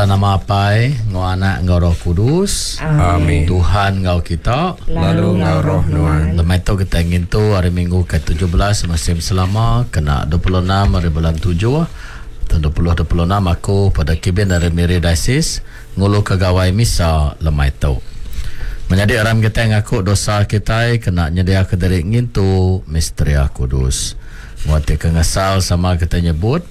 Dalam nama Apai, Ngau Anak, Ngau Roh Kudus. Amin. Tuhan Ngau kita, lalu Ngau Roh Nuan. Lemai tu kita ingin tu hari Minggu ke-17 musim selama kena 26 hari bulan 7 tahun 2026 aku pada kibin dari Miri Diocese ngulu kegawai misa lemai tu. Menjadi orang kita yang ngaku dosa kita kena nyedia ke dari ingin tu misteri kudus. Waktu kengasal sama kita nyebut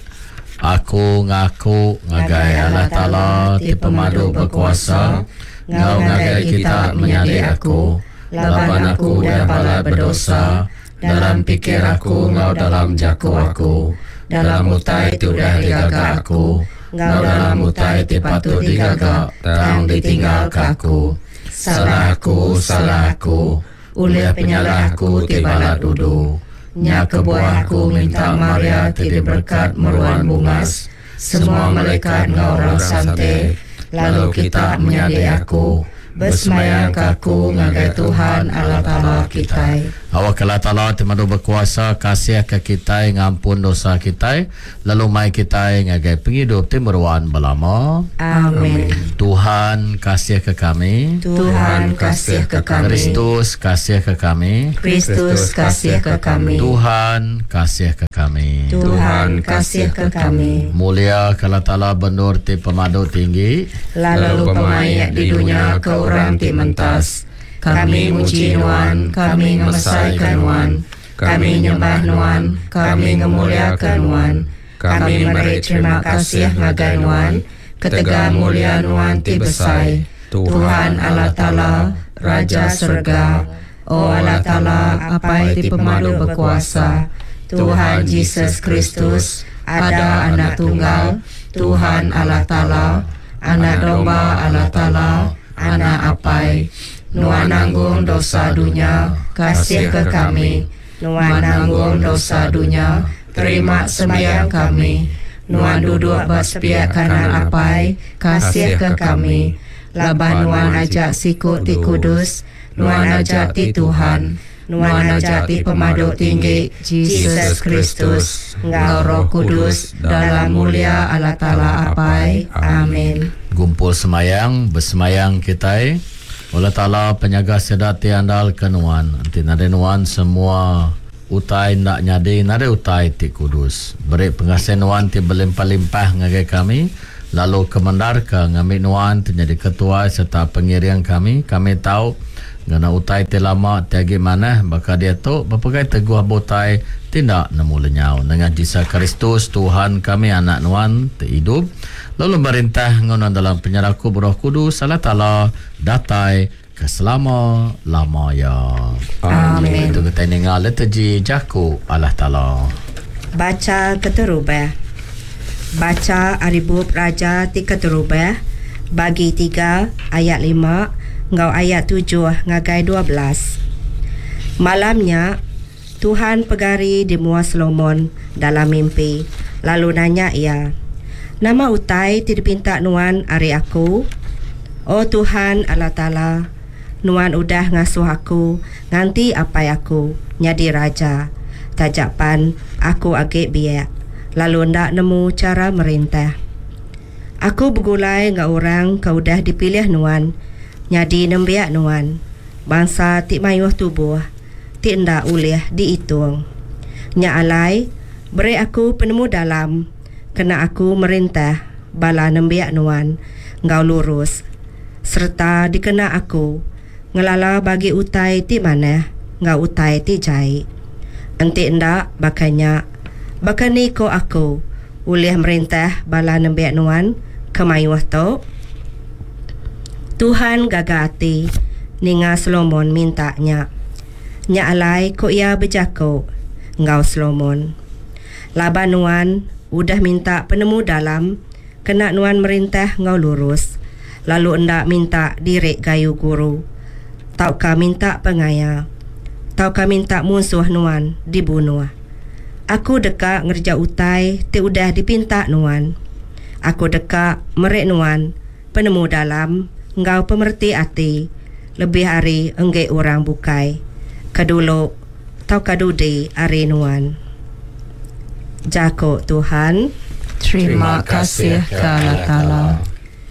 aku ngaku ngagai Allah Ta'ala ti pemadu berkuasa ngau ngagai kita menyadi aku laban aku dan balai berdosa dalam pikir aku ngau dalam jaku aku dalam utai ti udah digagak aku ngau dalam utai ti patut digagak tang ditinggal ke aku salah aku oleh penyalah aku ti balat dudu nya kebuah aku minta Maria ti berkat meruan bungas semua malaikat ngau orang santai lalu kita menyadi aku bersemayang ke aku ngagai Tuhan Allah Ta'ala kita. Awak Allah Ta'ala temadu berkuasa kasih ke kita ngampun dosa kita lalu mai kita ngagai penghidup timuruan belama. Amin. Tuhan kasih ke kami. Tuhan kasih ke kami. Kristus kasih ke kami. Kristus kasih ke kami. Tuhan kasih ke kami. Tuhan kasih ke kami. Mulia Allah Ta'ala benur ti pemadu tinggi lalu pemayak di dunia ke orang ti mentas. Kami muji Nuan, kami ngemesaikan Nuan, kami nyembah Nuan, kami ngemuliakan Nuan, kami memberi terima kasih ngagai Nuan, ketega mulia Nuan ti besai. Tuhan Allah Ta'ala, Raja Surga, O Allah Ta'ala, apa ti pemadu berkuasa, Tuhan Yesus Kristus, ada anak tunggal, Tuhan Allah Ta'ala, anak domba Allah Ta'ala, anak apai, Nuan nanggung dosa dunia, kasih ke kami. Nuan nanggung dosa dunia, terima sembahyang kami. Nuan duduk bersepiak kanan apai, kasih ke kami. Laban Nuan ajak sikut ti kudus, Nuan ajak ti Tuhan, Nuan ajak ti pemadu tinggi, Yesus Kristus, Ngau Roh Kudus, dalam mulia Allah Ta'ala apai. Amin. Gumpul semayang, bersemayang kita Allah Ta'ala penyaga sedati andal ke Nuan. Nanti nade Nuan semua utai nak nyadi, nade utai ti kudus. Beri pengasih Nuan ti berlimpah-limpah ngagai kami. Lalu kemendar ke ngambil Nuan ti jadi ketua serta pengirian kami. Kami tahu ngana utai ti lama tiagi mana baka dia tu berpegai teguh botai tidak nemu lenyau dengan Yesus Kristus Tuhan kami anak Nuan ti hidup lalu merintah ngono dalam penyerahku Roh Kudus Allah Ta'ala datai ke selama-lama ya. Amin. Itu kita dengar liturgi jaku Allah Ta'ala. Baca keterubah. Baca Aribub Raja ti keterubah bagi 3 ayat 5 ngau ayat 7 ngagai 12. Malamnya Tuhan pegari di Mua Solomon dalam mimpi lalu nanya ia, nama utai ti dipinta Nuan ari aku? Oh Tuhan Allah Ta'ala, Nuan udah ngasuh aku nganti apai aku nyadi raja. Tajapan aku agak biak lalu ndak nemu cara merintah. Aku bergulai ngak orang kau dah dipilih Nuan nyadi nembiak Nuan. Bangsa ti mayuh tubuh ti ndak ulih dihitung. Nya alai beri aku penemu dalam kena aku merintah bala nembiak Nuan ngau lurus serta dikena aku ngelala bagi utai ti mana ngau utai ti jai. Enti ndak bakanya bakani ko aku ulih merintah bala nembiak Nuan kemayuh tu. Tuhan gagati ninga Solomon mintanya. Nya alai ko ia berjaku ngau Solomon. Laban Nuan udah minta penemu dalam kena Nuan merintah ngau lurus lalu endak minta direk gayu guru. Taukah minta pengaya, taukah minta musuh Nuan dibunuh. Aku deka ngerja utai ti udah dipinta Nuan. Aku deka merek Nuan penemu dalam ngau pemerti ati lebih hari engge orang bukai kadulu tau kadudi ari Nuan. Jako Tuhan. Terima kasih ke Allah Ta'ala.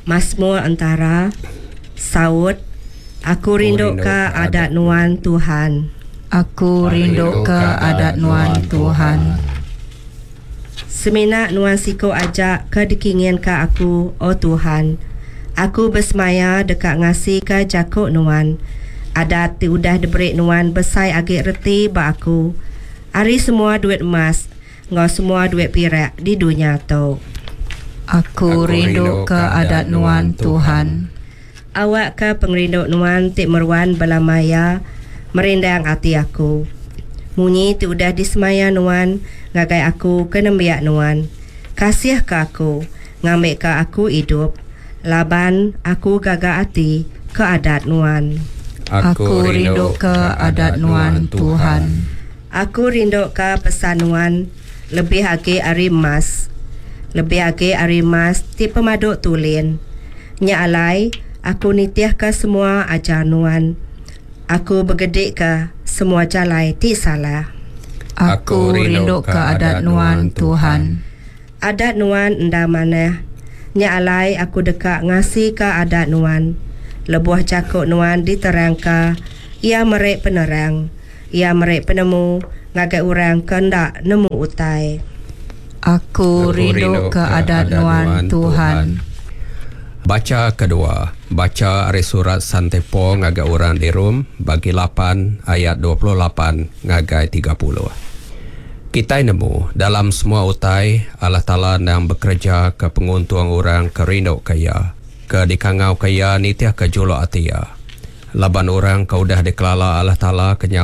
Mazmur antara Saud, aku rindu ke adat Nuan Tuhan. Aku rindu ke adat Nuan Tuhan. Semenak Nuan siko ajak ke dikingin ke aku, oh Tuhan. Aku bersemaya dekat ngasih ke jakuk Nuan. Adat ti udah diberi Nuan besai agak reti ba aku. Ari semua duit emas, ngau semua duit pirak di dunia tu. Aku rindu ke adat Nuan Tuhan. Awak ke pengrindu Nuan ti meruan belamaya merindang hati aku. Munyi ti udah disemaya Nuan, ngagai aku ke nembiak Nuan. Kasih ke aku, ngambil ke aku hidup. Laban aku gagal hati ke adat Nuan. Aku rindu ke adat Nuan Tuhan. Aku rindu ke pesan Nuan, lebih lagi hari emas. Lebih lagi hari emas ti pemaduk tulin. Nya alai, aku nitiah ke semua ajar Nuan. Aku bergedik ke semua jalai ti salah. Aku rindu ke adat Nuan Tuhan. Adat Nuan enda mana? Nya alai aku dekat ngasih ke adat Nuan. Lebuah cakuk Nuan diterang ke, ia merek penerang. Ia merek penemu, ngagai orang kendak nemu utai. Aku rindu ke adat Nuan Tuhan. Baca kedua. Baca dari surat Santepo ngagai orang di Rom bagi 8 ayat 28 ngagai 30. Kita nemu dalam semua utai Allah Ta'ala yang bekerja ke penguntung orang ke rindu kaya, ke dikangau kaya nitiah ke jolo atia. Laban orang kau dah dikelala Allah Ta'ala kenyau